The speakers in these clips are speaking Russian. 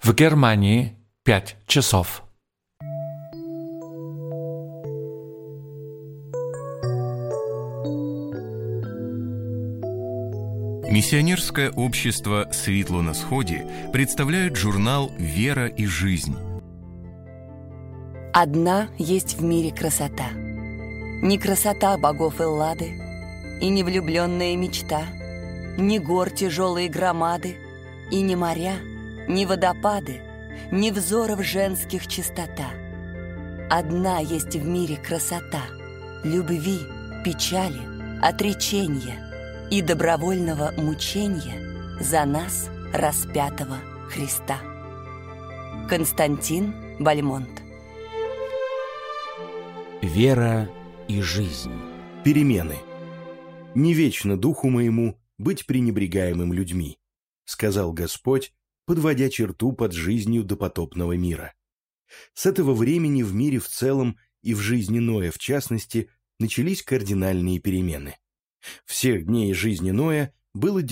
В Германии 5 часов. Миссионерское общество «Светло на сходе» представляет журнал «Вера и жизнь». Одна есть в мире красота. Не красота богов Эллады, и не влюбленная мечта, не гор тяжелые громады, и не моря, не водопады, не взоров женских чистота. Одна есть в мире красота любви, печали, отречения и добровольного мучения за нас, распятого Христа. Константин Бальмонт. Вера и жизнь. Перемены. «Не вечно духу моему быть пренебрегаемым людьми», сказал Господь, подводя черту под жизнью допотопного мира. С этого времени в мире в целом и в жизни Ноя в частности начались кардинальные перемены. Всех дней жизни Ноя было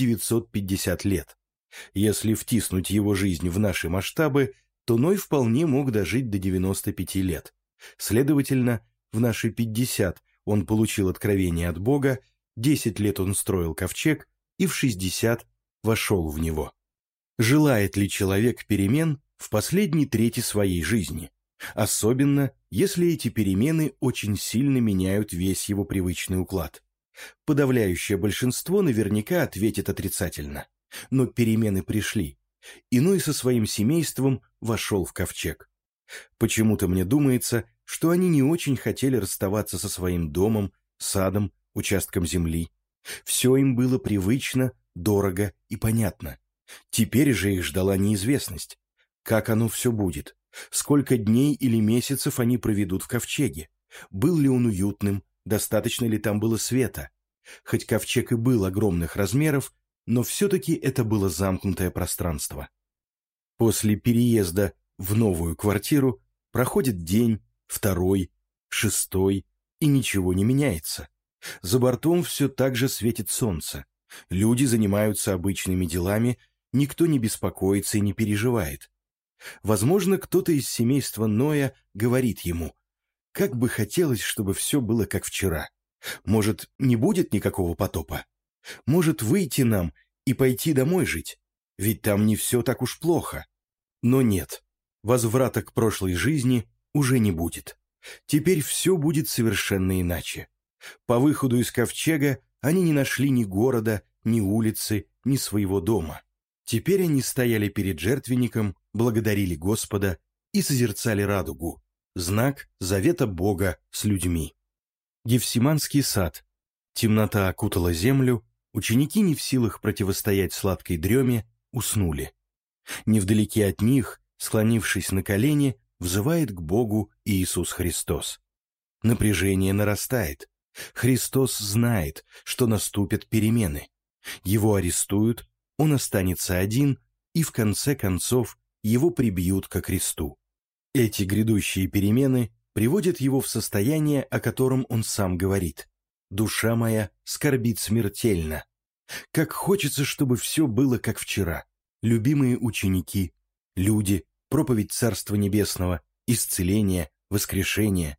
950 лет. Если втиснуть его жизнь в наши масштабы, то Ной вполне мог дожить до 95 лет. Следовательно, в наши 50 он получил откровение от Бога, 10 лет он строил ковчег и в 60 вошел в него. Желает ли человек перемен в последней трети своей жизни? Особенно, если эти перемены очень сильно меняют весь его привычный уклад. Подавляющее большинство наверняка ответит отрицательно. Но перемены пришли. И Ной со своим семейством вошел в ковчег. Почему-то мне думается, что они не очень хотели расставаться со своим домом, садом, участком земли. Все им было привычно, дорого и понятно. Теперь же их ждала неизвестность. Как оно все будет? Сколько дней или месяцев они проведут в ковчеге? Был ли он уютным? Достаточно ли там было света? Хоть ковчег и был огромных размеров, но все-таки это было замкнутое пространство. После переезда в новую квартиру проходит день, второй, шестой, и ничего не меняется. За бортом все так же светит солнце. Люди занимаются обычными делами, никто не беспокоится и не переживает. Возможно, кто-то из семейства Ноя говорит ему: «Как бы хотелось, чтобы все было как вчера. Может, не будет никакого потопа? Может, выйти нам и пойти домой жить? Ведь там не все так уж плохо». Но нет, возврата к прошлой жизни уже не будет. Теперь все будет совершенно иначе. По выходу из ковчега они не нашли ни города, ни улицы, ни своего дома. Теперь они стояли перед жертвенником, благодарили Господа и созерцали радугу, знак завета Бога с людьми. Гефсиманский сад. Темнота окутала землю, ученики, не в силах противостоять сладкой дреме, уснули. Невдалеке от них, склонившись на колени, взывает к Богу Иисус Христос. Напряжение нарастает. Христос знает, что наступят перемены. Его арестуют, он останется один, и в конце концов его прибьют ко кресту. Эти грядущие перемены приводят его в состояние, о котором он сам говорит: «Душа моя скорбит смертельно». Как хочется, чтобы все было как вчера. Любимые ученики, люди, проповедь Царства Небесного, исцеление, воскрешение.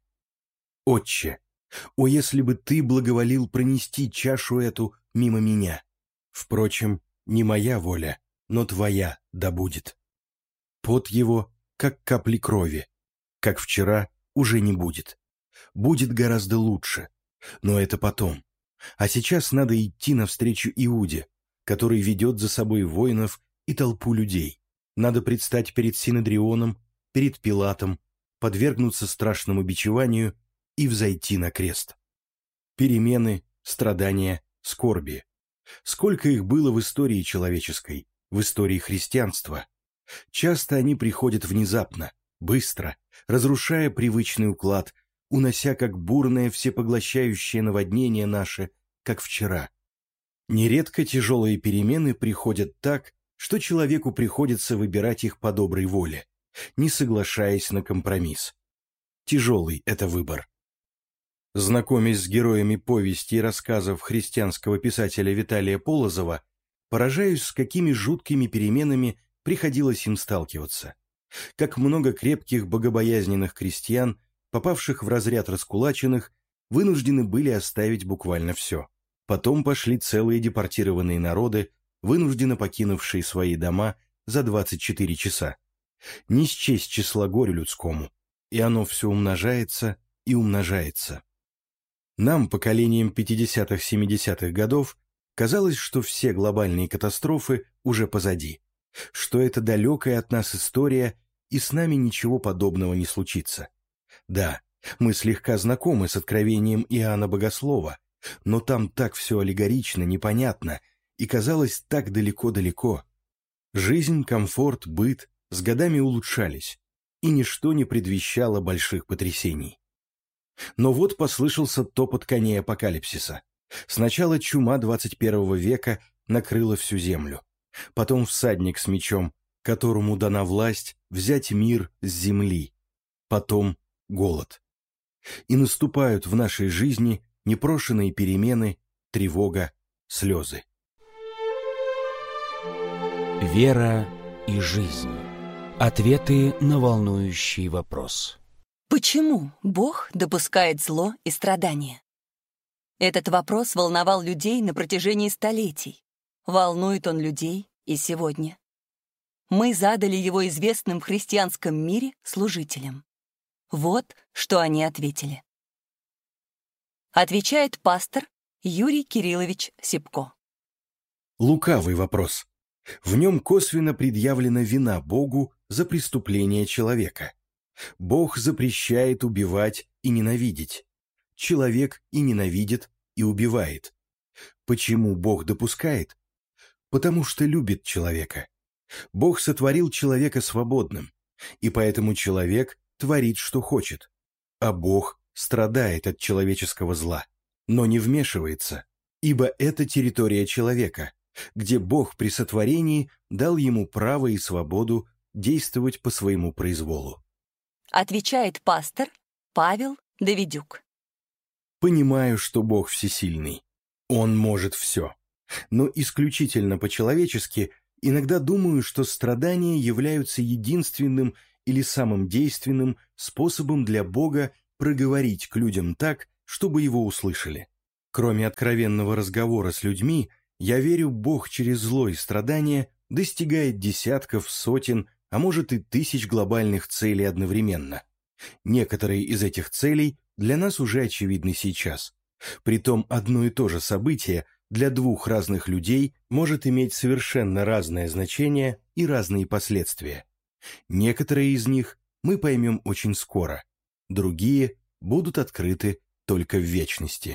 «Отче, о, если бы ты благоволил пронести чашу эту мимо меня! Впрочем, не моя воля, но твоя да будет». Пот его, как капли крови, как вчера, уже не будет. Будет гораздо лучше, но это потом. А сейчас надо идти навстречу Иуде, который ведет за собой воинов и толпу людей. Надо предстать перед Синедрионом, перед Пилатом, подвергнуться страшному бичеванию и взойти на крест. Перемены, страдания, скорби. Сколько их было в истории человеческой, в истории христианства. Часто они приходят внезапно, быстро, разрушая привычный уклад, унося как бурное всепоглощающее наводнение наше, как вчера. Нередко тяжелые перемены приходят так, что человеку приходится выбирать их по доброй воле, не соглашаясь на компромисс. Тяжелый это выбор. Знакомясь с героями повести и рассказов христианского писателя Виталия Полозова, поражаюсь, с какими жуткими переменами приходилось им сталкиваться. Как много крепких богобоязненных крестьян, попавших в разряд раскулаченных, вынуждены были оставить буквально все. Потом пошли целые депортированные народы, вынужденно покинувшие свои дома за 24 часа. Не счесть числа горю людскому, и оно все умножается и умножается. Нам, поколением 50-70-х годов, казалось, что все глобальные катастрофы уже позади, что это далекая от нас история, и с нами ничего подобного не случится. Да, мы слегка знакомы с откровением Иоанна Богослова, но там так все аллегорично, непонятно, и казалось так далеко-далеко. Жизнь, комфорт, быт с годами улучшались, и ничто не предвещало больших потрясений. Но вот послышался топот коней апокалипсиса. Сначала чума 21 века накрыла всю землю. Потом всадник с мечом, которому дана власть взять мир с земли. Потом голод. И наступают в нашей жизни непрошенные перемены, тревога, слезы. Вера и жизнь. Ответы на волнующий вопрос. Почему Бог допускает зло и страдания? Этот вопрос волновал людей на протяжении столетий. Волнует он людей и сегодня. Мы задали его известным в христианском мире служителям. Вот что они ответили. Отвечает пастор Юрий Кириллович Сипко. Лукавый вопрос. В нем косвенно предъявлена вина Богу за преступление человека. Бог запрещает убивать и ненавидеть. Человек и ненавидит, и убивает. Почему Бог допускает? Потому что любит человека. Бог сотворил человека свободным, и поэтому человек творит, что хочет. А Бог страдает от человеческого зла, но не вмешивается, ибо это территория человека, где Бог при сотворении дал ему право и свободу действовать по своему произволу. Отвечает пастор Павел Давидюк. Понимаю, что Бог всесильный. Он может все. Но исключительно по-человечески иногда думаю, что страдания являются единственным или самым действенным способом для Бога проговорить к людям так, чтобы его услышали. Кроме откровенного разговора с людьми, я верю, Бог через зло и страдания достигает десятков, сотен, а может и тысяч глобальных целей одновременно. Некоторые из этих целей для нас уже очевидны сейчас. Притом одно и то же событие для двух разных людей может иметь совершенно разное значение и разные последствия. Некоторые из них мы поймем очень скоро, другие будут открыты только в вечности.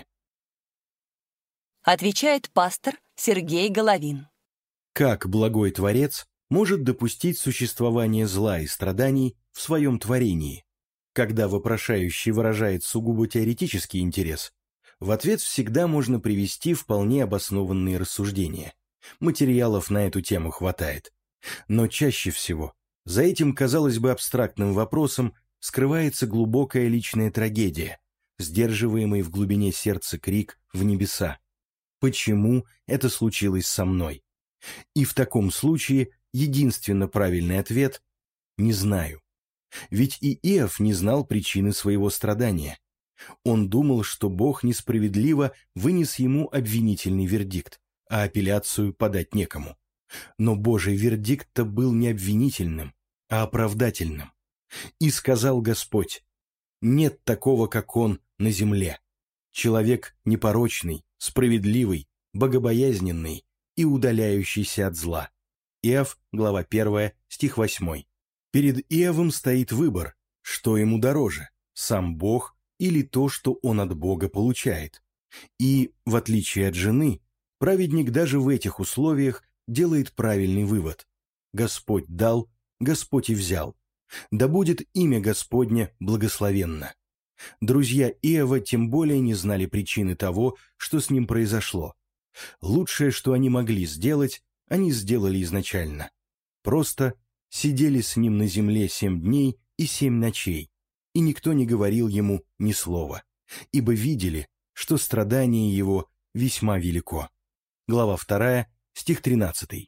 Отвечает пастор Сергей Головин. Как благой Творец может допустить существование зла и страданий в своем творении? Когда вопрошающий выражает сугубо теоретический интерес, в ответ всегда можно привести вполне обоснованные рассуждения. Материалов на эту тему хватает. Но чаще всего за этим, казалось бы, абстрактным вопросом скрывается глубокая личная трагедия, сдерживаемый в глубине сердца крик в небеса. Почему это случилось со мной? И в таком случае единственно правильный ответ – не знаю. Ведь и Иов не знал причины своего страдания. Он думал, что Бог несправедливо вынес ему обвинительный вердикт, а апелляцию подать некому. Но Божий вердикт-то был не обвинительным, а оправдательным. И сказал Господь: «Нет такого, как Он на земле. Человек непорочный, справедливый, богобоязненный и удаляющийся от зла». Иов, глава 1, стих 8. Перед Иовом стоит выбор, что ему дороже, сам Бог или то, что он от Бога получает. И, в отличие от жены, праведник даже в этих условиях делает правильный вывод. Господь дал, Господь и взял. Да будет имя Господне благословенно. Друзья Иова тем более не знали причины того, что с ним произошло. Лучшее, что они могли сделать, они сделали изначально. Просто сидели с ним на земле 7 дней и 7 ночей, и никто не говорил ему ни слова, ибо видели, что страдание его весьма велико. Глава 2, стих 13.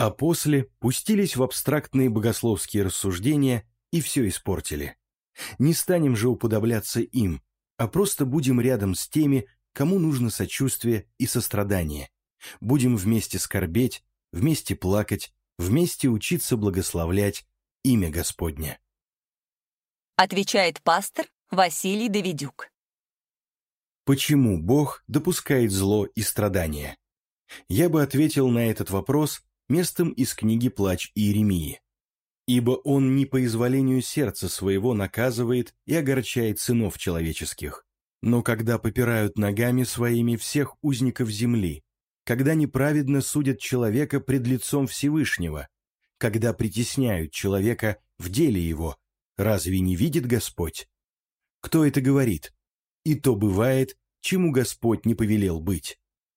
А после пустились в абстрактные богословские рассуждения и все испортили. Не станем же уподобляться им, а просто будем рядом с теми, кому нужно сочувствие и сострадание. Будем вместе скорбеть, вместе плакать, вместе учиться благословлять имя Господне. Отвечает пастор Василий Давидюк. Почему Бог допускает зло и страдания? Я бы ответил на этот вопрос местом из книги «Плач Иеремии». «Ибо Он не по изволению сердца своего наказывает и огорчает сынов человеческих, но когда попирают ногами своими всех узников земли, когда неправедно судят человека пред лицом Всевышнего, когда притесняют человека в деле его, разве не видит Господь? Кто это говорит? И то бывает, чему Господь не повелел быть.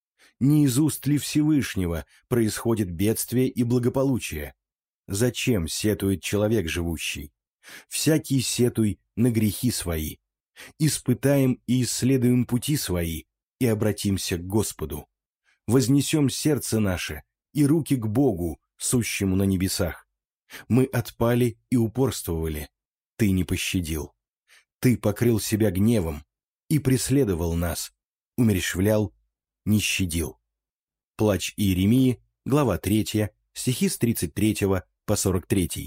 Не из уст ли Всевышнего происходит бедствие и благополучие? Зачем сетует человек живущий? Всякий сетуй на грехи свои. Испытаем и исследуем пути свои, и обратимся к Господу. Вознесем сердце наше и руки к Богу, сущему на небесах. Мы отпали и упорствовали. Ты не пощадил. Ты покрыл себя гневом и преследовал нас, умерщвлял, не щадил. Плач Иеремии, глава 3, стихи с 33 по 43.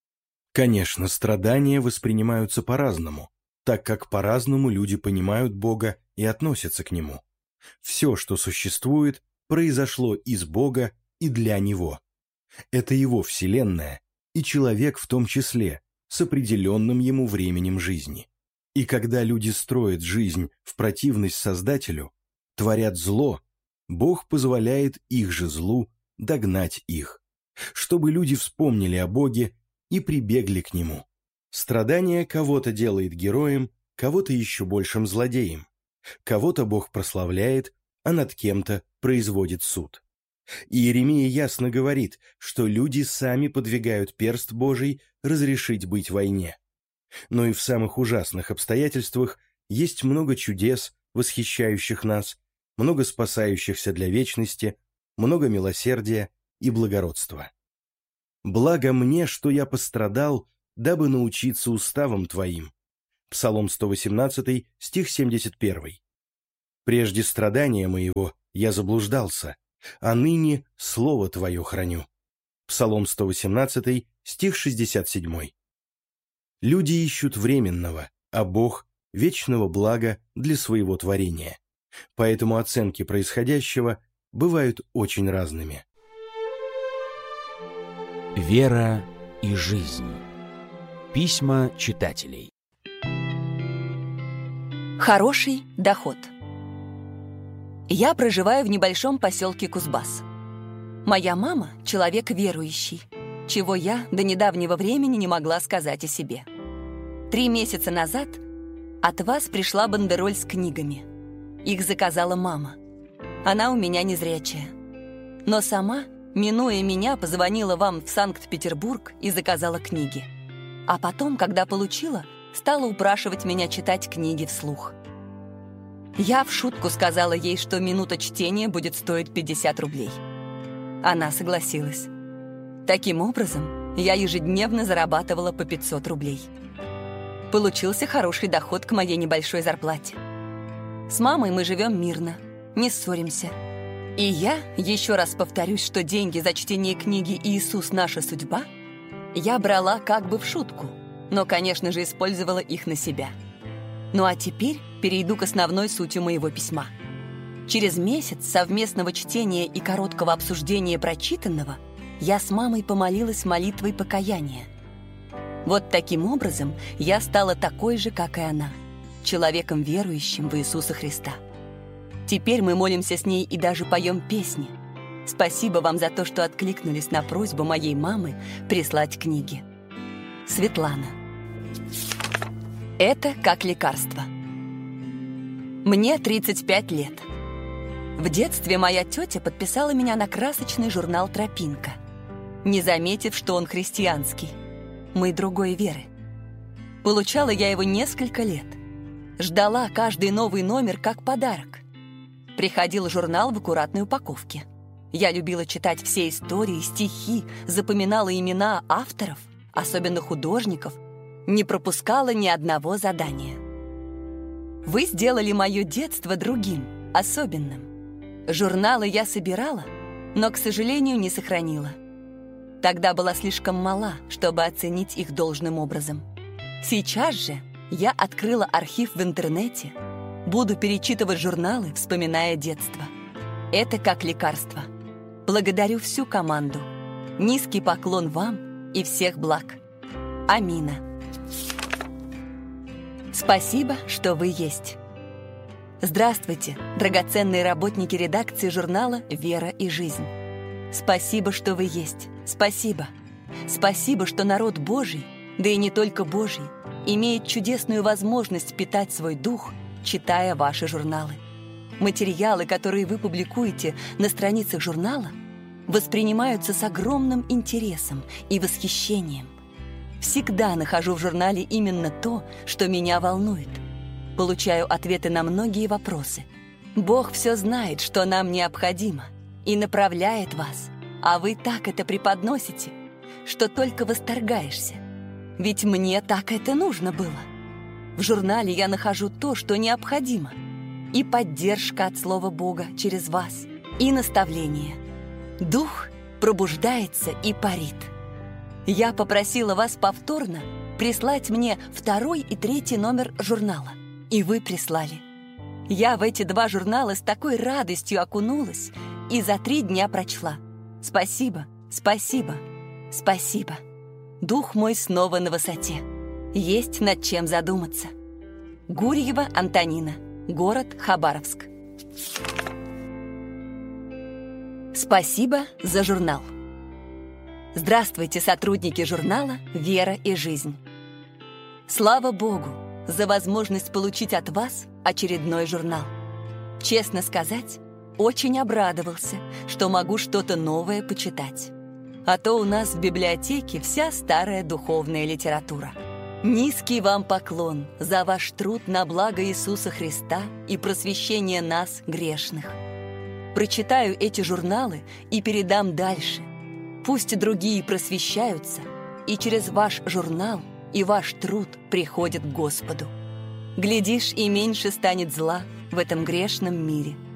Конечно, страдания воспринимаются по-разному, так как по-разному люди понимают Бога и относятся к Нему. Все, что существует, произошло из Бога и для Него. Это Его вселенная, и человек в том числе, с определенным ему временем жизни. И когда люди строят жизнь в противность Создателю, творят зло, Бог позволяет их же злу догнать их, чтобы люди вспомнили о Боге и прибегли к Нему. Страдание кого-то делает героем, кого-то еще большим злодеем. Кого-то Бог прославляет, а над кем-то производит суд. Иеремия ясно говорит, что люди сами подвигают перст Божий разрешить быть войне. Но и в самых ужасных обстоятельствах есть много чудес, восхищающих нас, много спасающихся для вечности, много милосердия и благородства. «Благо мне, что я пострадал, дабы научиться уставам Твоим». Псалом 118, стих 71. «Прежде страдания моего я заблуждался, а ныне Слово Твое храню». Псалом 118, стих 67. Люди ищут временного, а Бог – вечного блага для своего творения. Поэтому оценки происходящего бывают очень разными. Вера и жизнь. Письма читателей. Хороший доход. Я проживаю в небольшом поселке Кузбасс. Моя мама – человек верующий, чего я до недавнего времени не могла сказать о себе. 3 месяца назад от вас пришла бандероль с книгами. Их заказала мама. Она у меня незрячая. Но сама, минуя меня, позвонила вам в Санкт-Петербург и заказала книги. А потом, когда получила, стала упрашивать меня читать книги вслух. Я в шутку сказала ей, что минута чтения будет стоить 50 рублей. Она согласилась. Таким образом, я ежедневно зарабатывала по 500 рублей. Получился хороший доход к моей небольшой зарплате. С мамой мы живем мирно, не ссоримся. И я, еще раз повторюсь, что деньги за чтение книги «Иисус. Наша судьба» я брала как бы в шутку, но, конечно же, использовала их на себя. Ну а теперь перейду к основной сути моего письма. Через месяц совместного чтения и короткого обсуждения прочитанного я с мамой помолилась молитвой покаяния. Вот таким образом я стала такой же, как и она, человеком, верующим в Иисуса Христа. Теперь мы молимся с ней и даже поем песни. Спасибо вам за то, что откликнулись на просьбу моей мамы прислать книги. Светлана. Это как лекарство. Мне 35 лет. В детстве моя тетя подписала меня на красочный журнал «Тропинка», не заметив, что он христианский. Мы другой веры. Получала я его несколько лет. Ждала каждый новый номер как подарок. Приходил журнал в аккуратной упаковке. Я любила читать все истории, стихи, запоминала имена авторов, особенно художников, не пропускала ни одного задания. Вы сделали мое детство другим, особенным. Журналы я собирала, но, к сожалению, не сохранила. Тогда была слишком мала, чтобы оценить их должным образом. Сейчас же я открыла архив в интернете, буду перечитывать журналы, вспоминая детство. Это как лекарство. Благодарю всю команду. Низкий поклон вам и всех благ. Амина. Спасибо, что вы есть. Здравствуйте, драгоценные работники редакции журнала «Вера и жизнь». Спасибо, что вы есть. Спасибо. Спасибо, что народ Божий, да и не только Божий, имеет чудесную возможность питать свой дух, читая ваши журналы. Материалы, которые вы публикуете на страницах журнала, воспринимаются с огромным интересом и восхищением. Всегда нахожу в журнале именно то, что меня волнует. Получаю ответы на многие вопросы. Бог все знает, что нам необходимо, и направляет вас, а вы так это преподносите, что только восторгаешься. Ведь мне так это нужно было. В журнале я нахожу то, что необходимо. И поддержка от Слова Бога через вас, и наставление. Дух пробуждается и парит. Я попросила вас повторно прислать мне 2 и 3 номер журнала, и вы прислали. Я в эти 2 журнала с такой радостью окунулась и за 3 дня прочла. Спасибо, спасибо, спасибо. Дух мой снова на высоте. Есть над чем задуматься. Гурьева Антонина, город Хабаровск. Спасибо за журнал. Здравствуйте, сотрудники журнала «Вера и жизнь». Слава Богу за возможность получить от вас очередной журнал. Честно сказать, очень обрадовался, что могу что-то новое почитать. А то у нас в библиотеке вся старая духовная литература. Низкий вам поклон за ваш труд на благо Иисуса Христа и просвещение нас, грешных. Прочитаю эти журналы и передам дальше. Пусть другие просвещаются, и через ваш журнал и ваш труд приходят к Господу. Глядишь, и меньше станет зла в этом грешном мире.